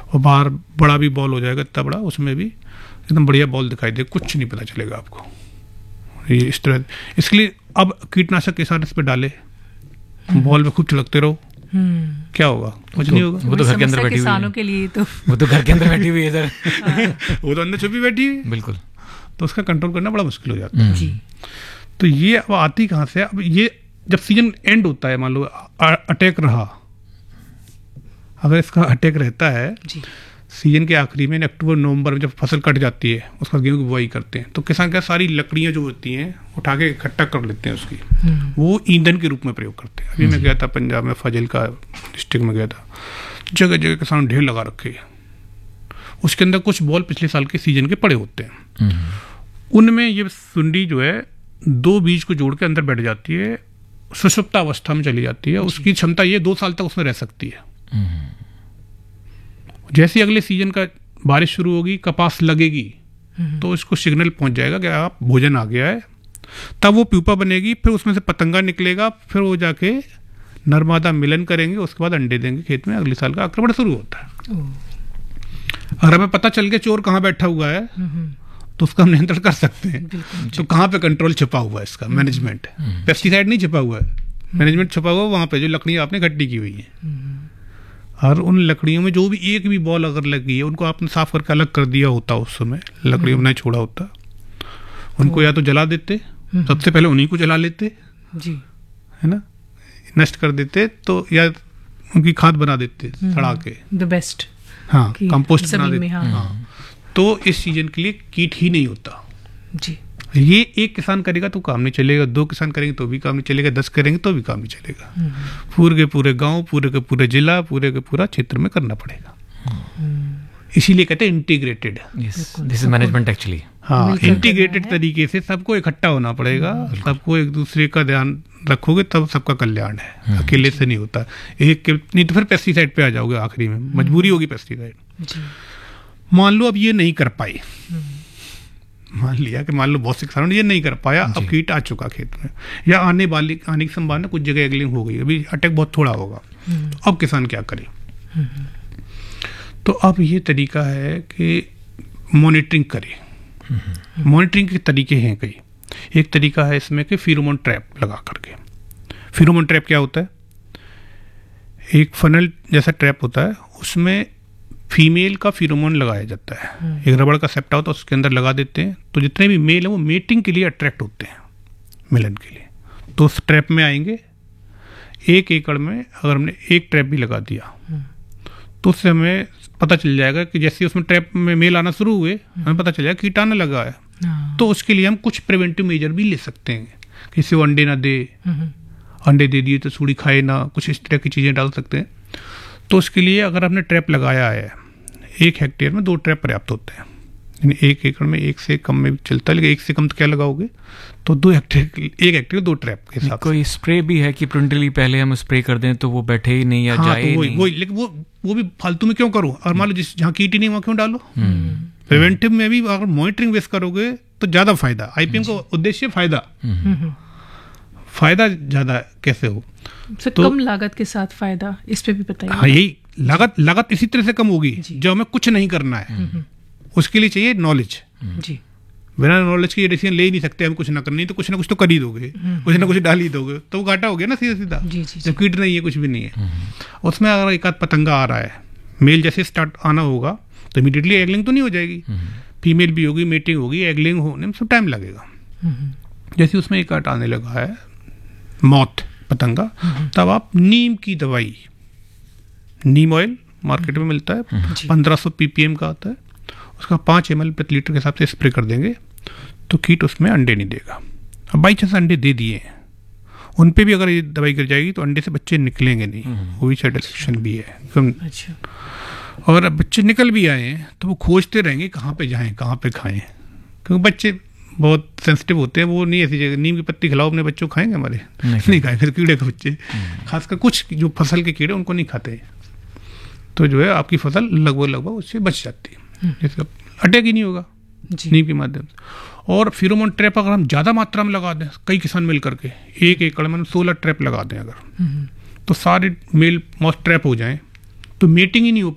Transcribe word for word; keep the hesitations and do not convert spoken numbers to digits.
और बाहर बड़ा भी बॉल हो जाएगा, इतना बड़ा, उसमें भी एकदम बढ़िया बॉल दिखाई दे, कुछ नहीं पता चलेगा आपको। ये इस तरह, इसके लिए अब कीटनाशक के साथ इस पर डाले, बॉल में खूब छिड़कते रहो, क्या होगा? कुछ नहीं होगा। वो तो घर के अंदर बैठी हुई किसानों के लिए तो वो तो घर के अंदर बैठी हुई है इधर वो तो अंदर छुपी बैठी है, बिल्कुल। तो उसका कंट्रोल करना बड़ा मुश्किल हो जाता है। जी। तो ये अब आती कहाँ से? अब ये जब सीजन एंड होता है, मान लो अटैक रहा, अगर इसका अटैक रहता है जी। सीजन के आखिरी में, अक्टूबर नवंबर में जब फसल कट जाती है, उसका गेहूं की बुआई करते हैं, तो किसान क्या सारी लकड़ियां जो होती हैं उठा के इकट्ठा कर लेते हैं, उसकी वो ईंधन के रूप में प्रयोग करते हैं। अभी मैं गया था पंजाब में, फजल का डिस्ट्रिक्ट में गया था, जगह जगह किसान ढेर लगा रखे हैं, उसके अंदर कुछ बॉल पिछले साल के सीजन के पड़े होते हैं, उनमें ये सुंडी जो है दो बीज को जोड़ के अंदर बैठ जाती है, सुषुप्त अवस्था में चली जाती है। उसकी क्षमता ये दो साल तक उसमें रह सकती है। जैसे अगले सीजन का बारिश शुरू होगी, कपास लगेगी, तो इसको सिग्नल पहुंच जाएगा कि आप भोजन आ गया है, तब वो प्यूपा बनेगी, फिर उसमें से पतंगा निकलेगा, फिर वो जाके नरमादा मिलन करेंगे, उसके बाद अंडे देंगे खेत में, अगले साल का आक्रमण शुरू होता है। अगर हमें पता चल गया चोर कहाँ बैठा हुआ है, तो उसका हम नियंत्रण कर सकते हैं। तो कहाँ पे कंट्रोल छिपा हुआ है इसका? मैनेजमेंट। पेस्टिसाइड नहीं छिपा हुआ है, मैनेजमेंट छिपा हुआ है वहाँ पे जो लकड़ियाँ आपने इकट्ठी की हुई हैं। और उन लकड़ियों में जो भी एक भी बॉल अगर लगी है, उनको आपने साफ करके अलग कर दिया होता, उस समय लकड़ियों में नहीं छोड़ा होता, उनको या तो जला देते, सबसे पहले उन्हीं को जला लेते जी, है ना, नष्ट कर देते, तो या उनकी खाद बना देते सड़ा के, द बेस्ट, हाँ, कंपोस्ट बना देते। हाँ। हाँ। तो इस सीजन के लिए कीट ही नहीं होता जी। ये एक किसान करेगा तो काम नहीं चलेगा, दो किसान करेंगे तो भी काम नहीं चलेगा, दस करेंगे तो भी काम नहीं चलेगा, पूरे के पूरे गांव, पूरे के पूरे जिला, पूरे के पूरा क्षेत्र में करना पड़ेगा। इसीलिए कहते हैं integrated, this is management actually. हाँ, इंटीग्रेटेड तरीके से सबको इकट्ठा होना पड़ेगा, सबको एक दूसरे का ध्यान रखोगे तब सबका कल्याण है, अकेले से नहीं होता। एक नहीं तो फिर पेस्टिसाइड पे आ जाओगे, आखिरी में मजबूरी होगी पेस्टिसाइड। मान लो अब ये नहीं कर पाई, मान लिया कि मान लो बहुत से किसानों ने ये नहीं कर पाया, अब कीट आ चुका खेत में, या आने वाली आने की संभावना कुछ जगह एगलिंग हो गई, अभी अटैक बहुत थोड़ा होगा, तो अब किसान क्या करे? तो अब ये तरीका है कि मॉनिटरिंग करे। मॉनिटरिंग के तरीके हैं कई। एक तरीका है इसमें कि फेरोमोन ट्रैप लगा करके। फेरोमोन ट्रैप क्या होता है? एक फनल जैसा ट्रैप होता है, उसमें फीमेल का फेरोमोन लगाया जाता है, एक रबड़ का सेप्टा होता है, उसके अंदर लगा देते हैं, तो जितने भी मेल हैं वो मेटिंग के लिए अट्रैक्ट होते हैं, मिलन के लिए, तो उस ट्रैप में आएंगे। एक एकड़ में अगर हमने एक ट्रैप भी लगा दिया, तो उससे हमें पता चल जाएगा कि जैसे उसमें ट्रैप में मेल आना शुरू हुए, हमें पता चल जाएगा कीट आने लगा है, तो उसके लिए हम कुछ प्रिवेंटिव मेजर भी ले सकते हैं, किसी को अंडे ना दे, अंडे दे दिए तो सूड़ी खाए ना, कुछ इस तरह की चीज़ें डाल सकते हैं। तो उसके लिए अगर आपने ट्रैप लगाया है, एक हेक्टेयर में दो ट्रैप पर्याप्त होते हैं, यानी एक एकड़ में एक से कम में भी चलता है, लेकिन एक से कम तो क्या लगाओगे, तो दो हेक्टेयर एक हेक्टेयर दो ट्रैप के हिसाब से। कोई स्प्रे भी है कि प्रिवेंटिवली पहले हम स्प्रे कर दें तो वो बैठे ही नहीं या हाँ, जाए तो नहीं? वही, लेकिन वो वो भी फालतू में क्यों करो? और मान लो जिस जहाँ कीट ही नहीं वहाँ क्यों डालो? प्रिवेंटिव में भी अगर मॉनिटरिंग बेस करोगे तो ज्यादा फायदा। आईपीएम का उद्देश्य फायदा, फायदा ज्यादा कैसे हो, तो कम लागत के साथ फायदा, इस पे भी बताइए। हाँ, यही लागत लागत इसी तरह से कम होगी जब हमें कुछ नहीं करना है। उसके लिए चाहिए नॉलेज जी। बिना नॉलेज के ये डिसीजन ले ही नहीं सकते, हम कुछ ना करनी, तो कुछ ना कुछ तो कर ही दोगे, कुछ ना कुछ डाल ही दोगे, तो वो घाटा हो गया ना सीधा सीधा। जब कीट नहीं है, कुछ भी नहीं है, उसमें अगर एक आध पतंगा आ रहा है, मेल जैसे स्टार्ट आना होगा तो इमीडिएटली एगलिंग तो नहीं हो जाएगी, फीमेल भी होगी, मेटिंग होगी, एगलिंग होने में सब टाइम लगेगा। जैसे उसमें एक आध आने लगा है मौत पतंगा, तब आप नीम की दवाई, नीम ऑयल मार्केट में मिलता है, पंद्रह सौ पीपीएम का आता है, उसका पाँच एम एल प्रति लीटर के हिसाब से स्प्रे कर देंगे, तो कीट उसमें अंडे नहीं देगा। अब बाई चांस अंडे दे दिए हैं, उन पे भी अगर ये दवाई गिर जाएगी तो अंडे से बच्चे निकलेंगे नहीं, वो भी सेटिस्फेक्शन भी है। अच्छा। और अब बच्चे निकल भी आए हैं तो वो खोजते रहेंगे कहाँ पे जाएं, कहाँ पे खाएं, क्योंकि बच्चे बहुत सेंसिटिव होते हैं, वो नहीं ऐसी जगह नीम की पत्ती खिलाओ अपने बच्चों खाएंगे हमारे, नहीं, नहीं खाएंगे, कीड़े के बच्चे, खासकर कुछ जो फसल के कीड़े उनको नहीं खाते, तो जो है आपकी फसल लगभग लगभग उससे बच जाती है, जैसे अटैक ही नहीं होगा नीम के माध्यम से। और फेरोमोन ट्रैप अगर हम ज़्यादा मात्रा में लगा दें, कई किसान मिल करके एक एकड़ में सोलह ट्रैप लगा दें अगर, तो सारे मेल मॉस ट्रैप हो जाएं, तो मेटिंग ही नहीं हो